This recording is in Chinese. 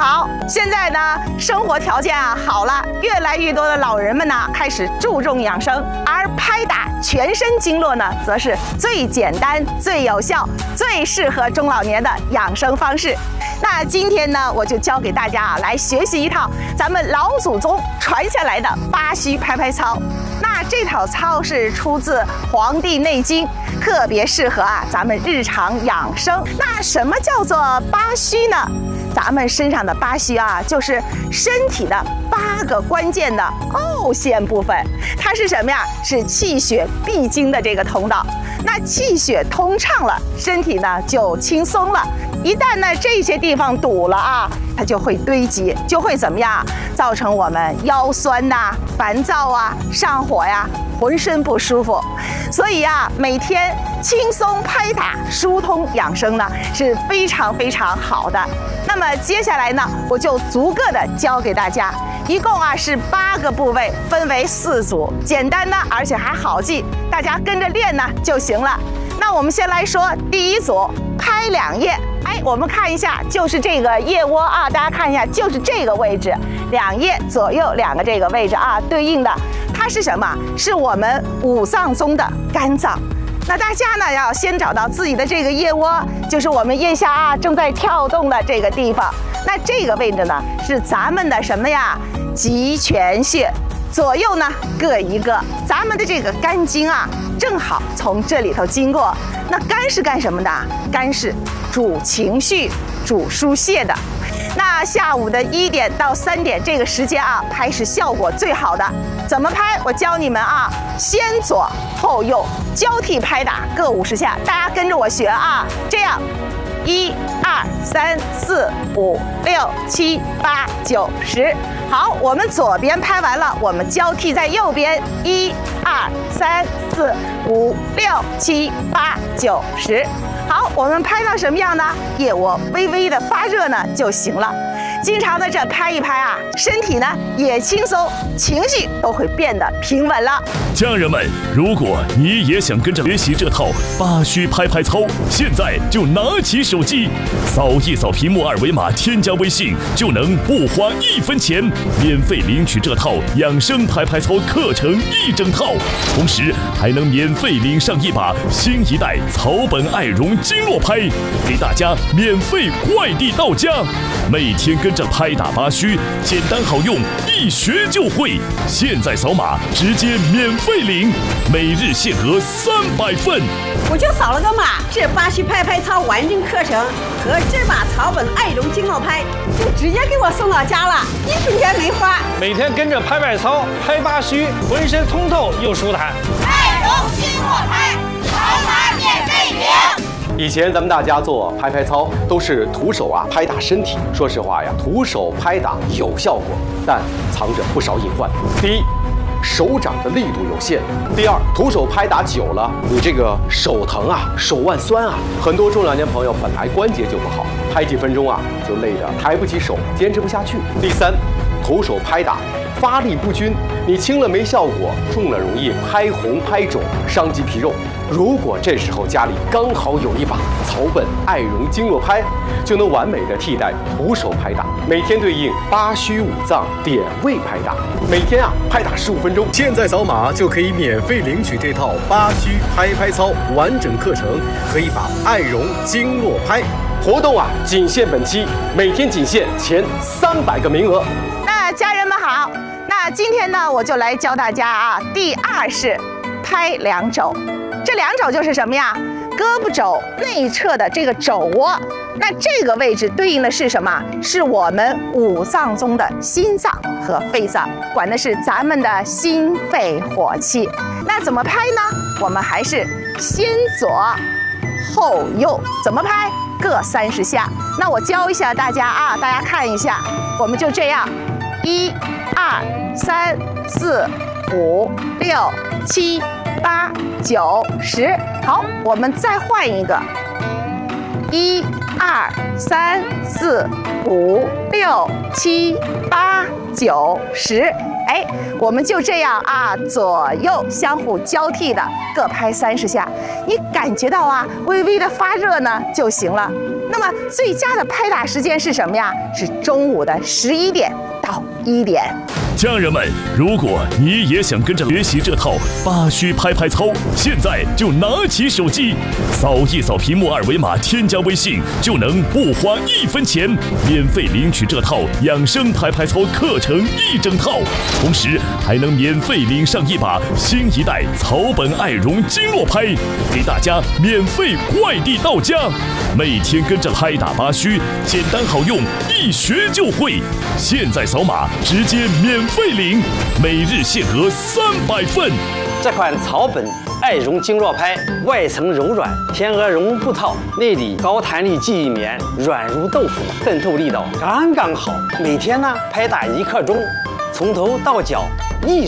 好，现在呢，生活条件好了，越来越多的老人们呢开始注重养生，而拍打全身经络呢，则是最简单、最有效、最适合中老年的养生方式。那今天呢，我就教给大家来学习一套咱们老祖宗传下来的八虚拍拍操。那这套操是出自《黄帝内经》，特别适合咱们日常养生。那什么叫做八虚呢？咱们身上的八虚就是身体的8个关键的凹陷部分，它是什么呀？是气血必经的这个通道。那气血通畅了，身体呢就轻松了。一旦呢这些地方堵了它就会堆积，就会怎么样？造成我们腰酸烦躁上火浑身不舒服。所以每天轻松拍打、疏通养生呢是非常非常好的。那么接下来呢，我就逐个的教给大家，一共是8个部位，分为4组，简单的而且还好记，大家跟着练呢就行了。那我们先来说第一组，拍2腋。我们看一下，就是这个腋窝大家看一下，就是这个位置，2腋左右2个这个位置对应的，它是什么？是我们5脏中的肝脏。那大家呢要先找到自己的这个腋窝，就是我们腋下正在跳动的这个地方。那这个位置呢是咱们的什么呀？极泉穴。左右呢各一个，咱们的这个肝经正好从这里头经过。那肝是干什么的？肝是主情绪、主疏泄的。那下午的1点到3点这个时间拍是效果最好的。怎么拍？我教你们先左后右交替拍打，各50下，大家跟着我学这样，1、2、3、4、5、6、7、8、9、10。好，我们左边拍完了，我们交替在右边，1、2、3、4、5、6、7、8、9、10。好，我们拍到什么样呢？腋窝微微的发热呢就行了。经常的这拍一拍身体呢也轻松，情绪都会变得平稳了。 家人们，如果你也想跟着学习这套八虚拍拍操，现在就拿起手机，扫一扫屏幕2维码，添加微信，就能不花1分钱，免费领取这套养生拍拍操课程1整套，同时还能免费领上一把新一代草本爱绒经络拍，给大家免费快递到家。每天跟着拍打八虚，简单好用，一学就会。现在扫码直接免费领，每日限额300份。 我就扫了个码，这八虚拍拍操完整课程和这把草本爱绒经络拍就直接给我送到家了，1分钱没花。 每天跟着拍拍操，拍八虚，浑身通透又舒坦。 爱绒经络拍，扫码免费领。 以前咱们大家做拍拍操都是徒手拍打身体，说实话徒手拍打有效果，但藏着不少隐患。第一，手掌的力度有限；第二，徒手拍打久了，你这个手疼手腕酸很多中老年朋友本来关节就不好，拍几分钟就累得抬不起手，坚持不下去。第三，徒手拍打发力不均，你轻了没效果，重了容易拍红拍肿，伤及皮肉。如果这时候家里刚好有一把草本爱绒经络拍，就能完美的替代徒手拍打，每天对应八虚5脏点位拍打，每天拍打15分钟。 现在扫码就可以免费领取这套八虚拍拍操完整课程和一把爱绒经络拍。 活动仅限本期，每天仅限前300个名额。 那家人们好，那今天呢，我就来教大家第2式拍2肘。这2肘就是什么呀？胳膊肘内侧的这个肘窝，那这个位置对应的是什么？是我们5脏中的心脏和肺脏，管的是咱们的心肺火气。那怎么拍呢？我们还是先左后右，怎么拍？各30下。那我教一下大家大家看一下，我们就这样，1、2、3、4、5、6、7、8、9、10。好，我们再换一个，1、2、3、4、5、6、7、8、9、10。哎，我们就这样左右相互交替的各拍30下，你感觉到微微的发热呢就行了。 那么最佳的拍打时间是什么呀？是中午的11点到1点。 家人们，如果你也想跟着学习这套8虚拍拍操，现在就拿起手机，扫一扫屏幕二维码，添加微信，就能不花1分钱，免费领取这套养生拍拍操课程1整套，同时还能免费领上一把新一代草本爱绒经络拍，给大家免费快递到家。每天跟着拍打8虚，简单好用，一学就会。现在扫码直接免费领，每日限额300份。 这款草本爱绒经络拍外层柔软，天鹅绒布套，内里高弹力记忆棉，软如豆腐，渗透力道刚刚好。每天呢拍打1刻钟，从头到脚一